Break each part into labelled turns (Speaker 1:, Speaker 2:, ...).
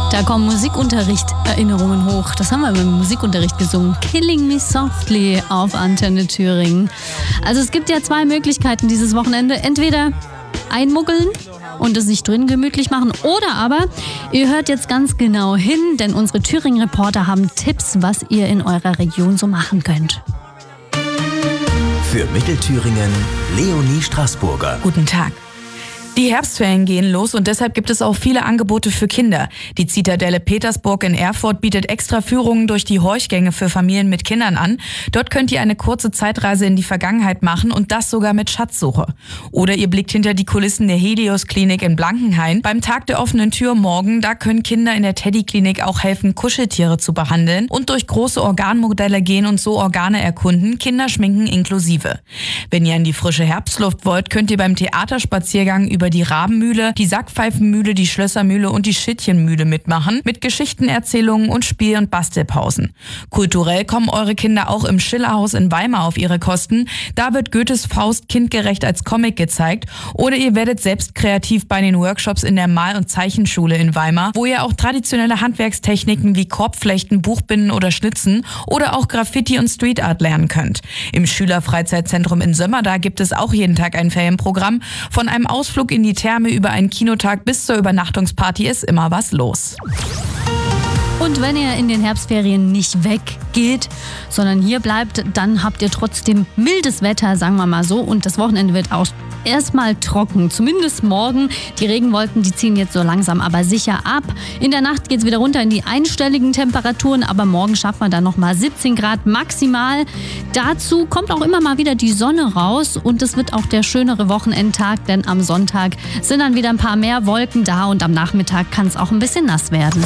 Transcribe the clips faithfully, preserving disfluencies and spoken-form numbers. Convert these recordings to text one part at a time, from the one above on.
Speaker 1: Da kommen Musikunterricht-Erinnerungen hoch. Das haben wir im Musikunterricht gesungen. Killing Me Softly auf Antenne Thüringen. Also es gibt ja zwei Möglichkeiten dieses Wochenende. Entweder einmuggeln und es sich drin gemütlich machen. Oder aber ihr hört jetzt ganz genau hin, denn unsere Thüringen-Reporter haben Tipps, was ihr in eurer Region so machen könnt.
Speaker 2: Für Mittelthüringen, Leonie Straßburger.
Speaker 3: Guten Tag. Die Herbstferien gehen los und deshalb gibt es auch viele Angebote für Kinder. Die Zitadelle Petersburg in Erfurt bietet extra Führungen durch die Horchgänge für Familien mit Kindern an. Dort könnt ihr eine kurze Zeitreise in die Vergangenheit machen und das sogar mit Schatzsuche. Oder ihr blickt hinter die Kulissen der Helios-Klinik in Blankenhain. Beim Tag der offenen Tür morgen, da können Kinder in der Teddy-Klinik auch helfen, Kuscheltiere zu behandeln und durch große Organmodelle gehen und so Organe erkunden, Kinderschminken inklusive. Wenn ihr in die frische Herbstluft wollt, könnt ihr beim Theaterspaziergang über die Rabenmühle, die Sackpfeifenmühle, die Schlössermühle und die Schittchenmühle mitmachen, mit Geschichtenerzählungen und Spiel- und Bastelpausen. Kulturell kommen eure Kinder auch im Schillerhaus in Weimar auf ihre Kosten. Da wird Goethes Faust kindgerecht als Comic gezeigt. Oder ihr werdet selbst kreativ bei den Workshops in der Mal- und Zeichenschule in Weimar, wo ihr auch traditionelle Handwerkstechniken wie Korbflechten, Buchbinden oder Schnitzen oder auch Graffiti und Street Art lernen könnt. Im Schülerfreizeitzentrum in Sömmerda gibt es auch jeden Tag ein Ferienprogramm. Von einem Ausflug in die Therme über einen Kinotag bis zur Übernachtungsparty ist immer was los.
Speaker 1: Und wenn ihr in den Herbstferien nicht weggeht, sondern hier bleibt, dann habt ihr trotzdem mildes Wetter, sagen wir mal so. Und das Wochenende wird auch erstmal trocken, zumindest morgen. Die Regenwolken, die ziehen jetzt so langsam aber sicher ab. In der Nacht geht es wieder runter in die einstelligen Temperaturen, aber morgen schafft man dann nochmal siebzehn Grad maximal. Dazu kommt auch immer mal wieder die Sonne raus und es wird auch der schönere Wochenendtag, denn am Sonntag sind dann wieder ein paar mehr Wolken da und am Nachmittag kann es auch ein bisschen nass werden.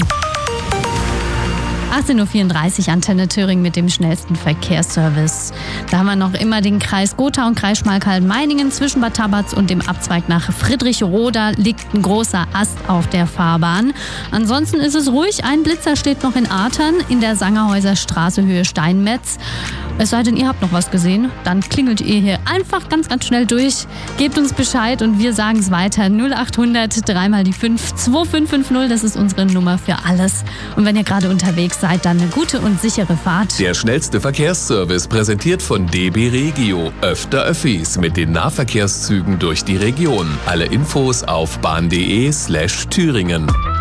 Speaker 1: achtzehn Uhr vierunddreißig, Antenne Thüringen mit dem schnellsten Verkehrsservice. Da haben wir noch immer den Kreis Gotha und Kreis Schmalkalden-Meiningen. Zwischen Bad Tabatz und dem Abzweig nach Friedrichroda liegt ein großer Ast auf der Fahrbahn. Ansonsten ist es ruhig. Ein Blitzer steht noch in Artern in der Sangerhäuser Straße Höhe Steinmetz. Es sei denn, ihr habt noch was gesehen, dann klingelt ihr hier einfach ganz, ganz schnell durch. Gebt uns Bescheid und wir sagen es weiter. null acht hundert, dreimal die fünf, zwei fünf fünf null, das ist unsere Nummer für alles. Und wenn ihr gerade unterwegs seid, dann eine gute und sichere Fahrt.
Speaker 4: Der schnellste Verkehrsservice präsentiert von D B Regio. Öfter Öffis mit den Nahverkehrszügen durch die Region. Alle Infos auf bahn punkt de slash Thüringen.